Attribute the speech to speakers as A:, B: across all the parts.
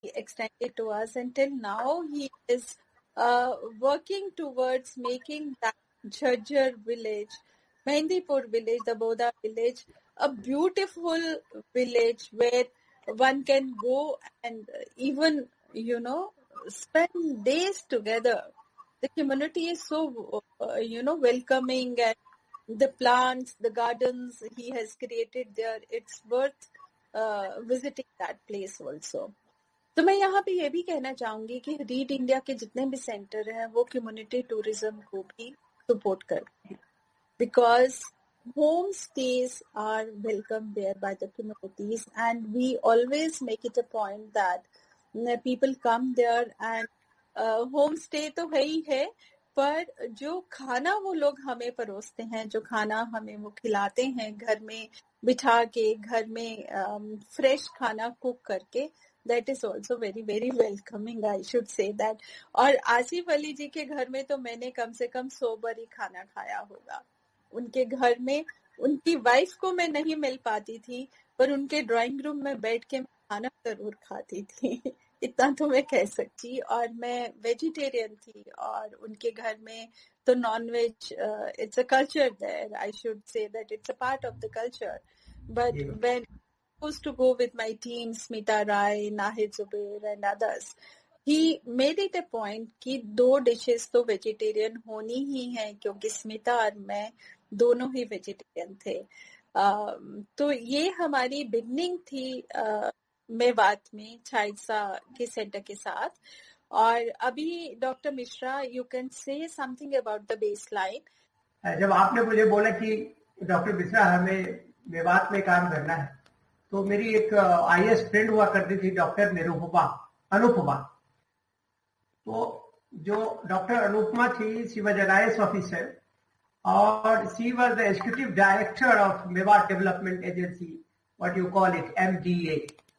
A: extended to us, and till now he is working towards making that Jhajjar village, Mehndipur village, the Boda village, a beautiful village where one can go and even, spend days together. The community is so, welcoming, and the plants, the gardens he has created there, it's worth visiting that place also. तो मैं यहाँ पे ये भी कहना चाहूंगी कि read India के जितने भी सेंटर हैं वो कम्युनिटी टूरिज्म को भी सपोर्ट करते हैं, because home stays are welcome there by the communities, and we always make it a point that people come there and home stay तो है ही है, पर जो खाना वो लोग हमें परोसते हैं, जो खाना हमें वो खिलाते हैं घर में बिठा के, घर में फ्रेश खाना कुक करके, that is also very very welcoming, I should say that. और आसिफ अली जी के घर में तो मैंने कम से कम 100 बार ही खाना खाया होगा. उनके घर में उनकी वाइफ को मैं नहीं मिल पाती थी, पर उनके ड्राइंग रूम में बैठ के मैं खाना जरूर खाती थी. इतना तो मैं कह सकती. और मैं वेजिटेरियन थी, और उनके घर में तो non veg, it's a culture there, I should say that it's a part of the culture. But when used to go with my team, Smita Rai, Nahid Zubair and others, he made it a point कि 2 dishes तो vegetarian होनी ही है, क्योंकि स्मिता और मैं दोनों ही vegetarian थे. तो ये हमारी बिगनिंग थी मेवात में छाइसा के सेंटर के साथ. और अभी doctor Mishra, you can say something about the base line.
B: जब आपने मुझे बोला कि डॉक्टर मिश्रा हमें मेवात में काम करना है, तो मेरी एक आईएएस फ्रेंड हुआ करती थी, डॉक्टर अनुपमा. तो जो डॉक्टर अनुपमा थी, she was an IAS officer, और she was the executive director of Mewat development agency, what you call it, MDA.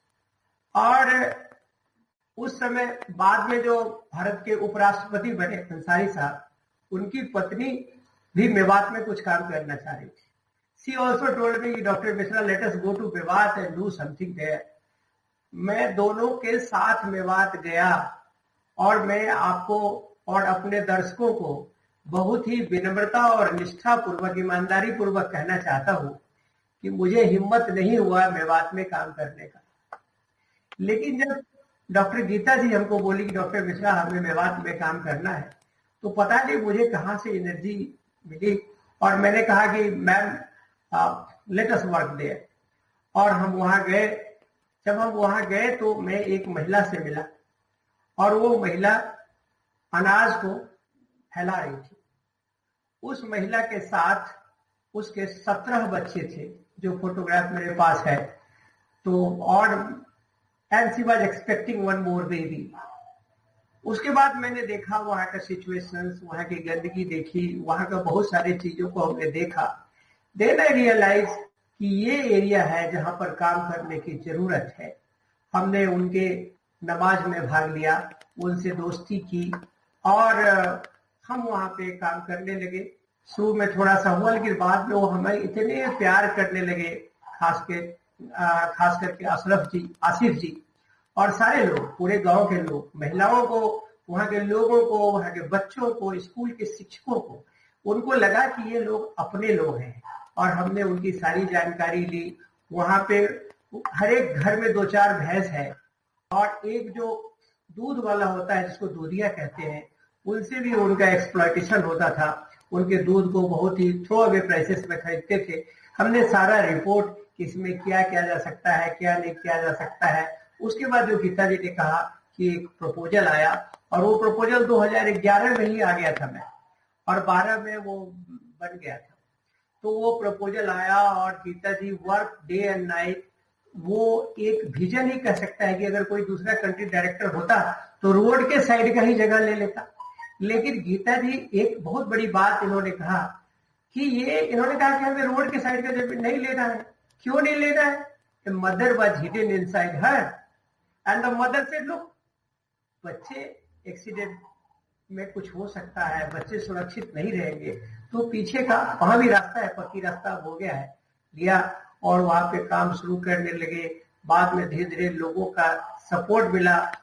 B: और उस समय बाद में जो भारत के उपराष्ट्रपति बने अंसारी साहब, उनकी पत्नी भी मेवात में कुछ काम करना चाह रही थी. She also told me, Dr. Mishra, let us go to Mewat and do something there. मैं दोनों के साथ मेवात गया, और मैं आपको और अपने दर्शकों को बहुत ही विनम्रता और निष्ठा पूर्वक, ईमानदारी पूर्वक कहना चाहता हूँ कि मुझे हिम्मत नहीं हुआ मेवात में काम करने का. लेकिन जब डॉक्टर गीता जी हमको बोली कि डॉक्टर मिश्रा हमें मेवात में काम करना है, तो पता नहीं मुझे कहाँ से एनर्जी मिली, और मैंने कहा कि ma'am let us work there. और हम वहां गए. जब हम वहां गए तो मैं एक महिला से मिला, और वो महिला अनाज को फैला रही थी. उस महिला के साथ उसके 17 बच्चे थे, जो फोटोग्राफ मेरे पास है. तो और and she was expecting one more baby. उसके बाद मैंने देखा वहां का सिचुएशंस, वहां की गंदगी देखी, वहां का बहुत सारी चीजों को हमने देखा. देन आई रियलाइज कि ये एरिया है जहां पर काम करने की जरूरत है. हमने उनके नमाज में भाग लिया, उनसे दोस्ती की, और हम वहां पे काम करने लगे. शुरू में थोड़ा सा हुआ, लेकिन बाद में वो हमें इतने प्यार करने लगे, खास करके अशरफ जी, आसिफ जी, और सारे लोग, पूरे गांव के लोग, महिलाओं को, वहां के लोगों को, वहां के बच्चों को, स्कूल के शिक्षकों को. उनको लगा कि ये लोग अपने लोग हैं, और हमने उनकी सारी जानकारी ली. वहां पे हर एक घर में 2-4 भैंस है, और एक जो दूध वाला होता है जिसको दूधिया कहते हैं, उनसे भी उनका एक्सप्लॉयटेशन होता था. उनके दूध को बहुत ही थ्रो अवे प्राइसेस में खरीदते थे. हमने सारा रिपोर्ट कि इसमें क्या किया जा सकता है, क्या नहीं किया जा सकता है. उसके बाद जो गीता जी ने कहा कि एक प्रपोजल आया, और वो प्रपोजल 2011 में ही आ गया था मैं, और 12 में वो बन गया था. तो वो प्रपोजल आया, और गीता जी वर्क डे एंड नाइट. वो एक विजन ही कह सकता है कि अगर कोई दूसरा कंट्री डायरेक्टर होता तो रोड के साइड का ही जगह ले लेता. लेकिन गीता जी एक बहुत बड़ी बात इन्होंने कहा कि इन्होंने कहा कि हमें रोड के साइड का जमीन नहीं लेना है. क्यों नहीं लेना है? Mother was hidden inside her, and the mother said, look, बच्चे एक्सीडेंट में कुछ हो सकता है, बच्चे सुरक्षित नहीं रहेंगे, तो पीछे का वहां भी रास्ता है, पक्की रास्ता हो गया है, लिया, और वहां पे काम शुरू करने लगे. बाद में धीरे धीरे लोगों का सपोर्ट मिला